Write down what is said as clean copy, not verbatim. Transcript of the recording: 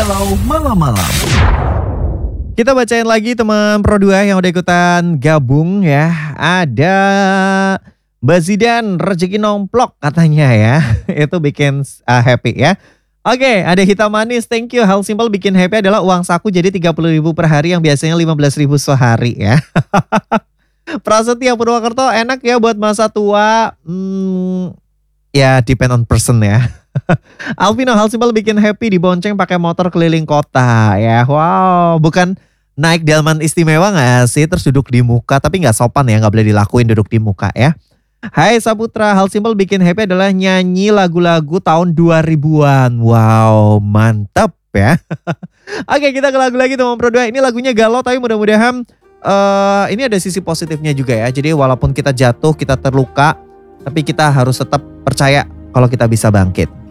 Galau Malam-Malam. Kita bacain lagi teman Pro 2 yang udah ikutan gabung ya. Ada Mbak Zidan, rezeki nomplok katanya ya. Itu bikin happy ya. Oke, ada hitam manis, thank you. Hal simple bikin happy adalah uang saku jadi 30.000 per hari yang biasanya 15.000 sehari ya. Prasetya Purwokerto, enak ya buat masa tua. Ya depend on person ya. Alvino, hal simpel bikin happy dibonceng pakai motor keliling kota ya. Wow, bukan naik delman istimewa gak sih? Terus duduk di muka, tapi gak sopan ya, gak boleh dilakuin duduk di muka ya. Hai Saputra, hal simpel bikin happy adalah nyanyi lagu-lagu tahun 2000-an. Wow, mantap ya. Oke, kita ke lagu lagi teman Pro 2. Ini lagunya galau tapi mudah-mudahan ini ada sisi positifnya juga ya. Jadi walaupun kita jatuh, kita terluka, tapi kita harus tetap percaya kalau kita bisa bangkit.